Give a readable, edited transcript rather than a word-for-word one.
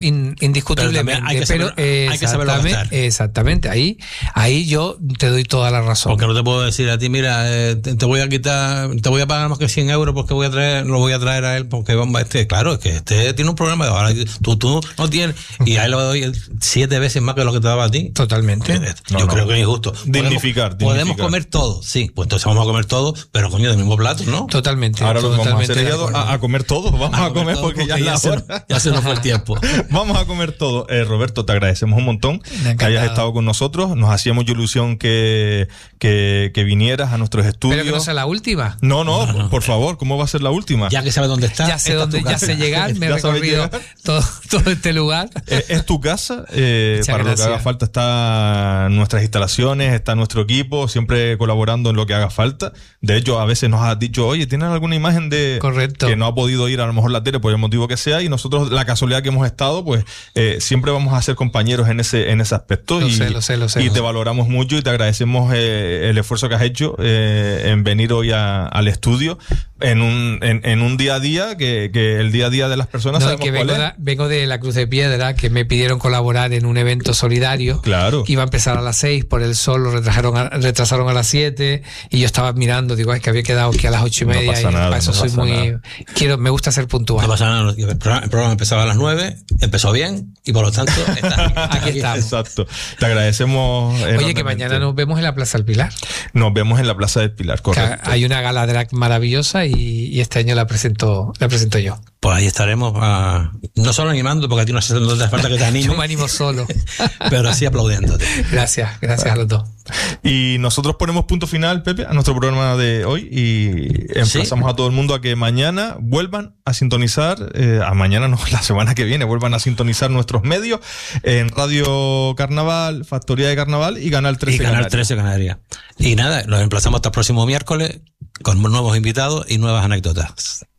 indiscutiblemente. Pero hay que saberlo gastar. Exactamente, ahí yo te doy toda la razón. Porque no te puedo decir a ti, mira, te voy a pagar más que 100 euros porque lo voy a traer a él porque claro, es que tiene un problema, ahora tú no tienes, y a él le doy 7 veces más que lo que te daba a ti. Totalmente. Yo creo que es injusto. Dignificar. Podemos comer todo, sí, pues entonces vamos a comer todo, pero coño, del mismo plato, ¿no? Totalmente. Ahora lo que vamos a hacer es a comer todo, vamos a comer todo porque ya es la hora. Ya se nos fue el tiempo. Vamos a comer todo. Roberto, te agradecemos un montón que hayas estado con nosotros. Nos hacía mucha ilusión que vinieras a nuestros estudios. Pero que no sea la última. No, por favor, ¿cómo va a ser la última? Ya que sabes dónde está. Ya sé llegar, me he recorrido todo este lugar. Es tu casa, para gracias. lo que haga falta están nuestras instalaciones, está nuestro equipo, siempre colaborando en lo que haga falta. De hecho, a veces nos has dicho, oye, ¿tienes alguna imagen de Correcto. Que no ha podido ir a lo mejor la tele por el motivo que sea? Y nosotros, la casualidad que hemos estado, pues siempre vamos a ser compañeros en ese aspecto. Lo sé. Y te valoramos mucho y te agradecemos el esfuerzo que has hecho en venir hoy al estudio en un día a día, que el día a día de las personas sabemos que vengo de la Cruz de Piedra, que me pidieron colaborar en un evento solidario. Claro. Iba a empezar a las 6, por el sol lo retrasaron a las 7, y yo estaba mirando, digo, es que había quedado aquí a las 8:30. No pasa nada, para eso me gusta ser puntual. No pasa nada, el programa empezaba a las 9, empezó bien, y por lo tanto aquí estamos. Exacto. Te agradecemos. Oye, que mañana nos vemos en la Plaza del Pilar. Nos vemos en la Plaza del Pilar, correcto. Hay una gala drag maravillosa y este año la presento yo. Pues ahí estaremos, no solo animando, porque a ti no hace falta que te anime. Yo me animo solo. Pero sí aplaudiéndote. Gracias a los dos. Y nosotros ponemos punto final, Pepe, a nuestro programa de hoy y emplazamos a todo el mundo a que mañana vuelvan a sintonizar, la semana que viene, vuelvan a sintonizar nuestros medios en Radio Carnaval, Factoría de Carnaval y Canal 13 Canarias. Canal 13 Canarias. Y nada, los emplazamos hasta el próximo miércoles con nuevos invitados y nuevas anécdotas.